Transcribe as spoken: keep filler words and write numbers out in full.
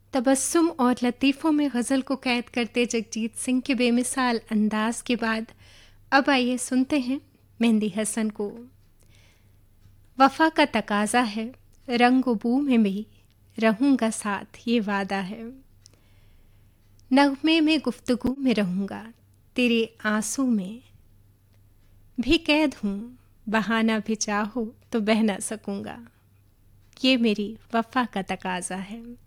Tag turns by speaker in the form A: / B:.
A: तबस्सुम और लतीफ़ों में गज़ल को कैद करते जगजीत सिंह के बेमिसाल अंदाज के बाद अब आइए सुनते हैं मेहंदी हसन को। वफ़ा का तकाज़ा है, रंग बू में भी रहूँगा साथ ये वादा है। नग़्मे में गुफ्तगू में रहूँगा, तेरे आंसू में भी कैद हूँ, बहाना भी चाहो तो बह ना सकूँगा। ये मेरी वफ़ा का तकाज़ा है।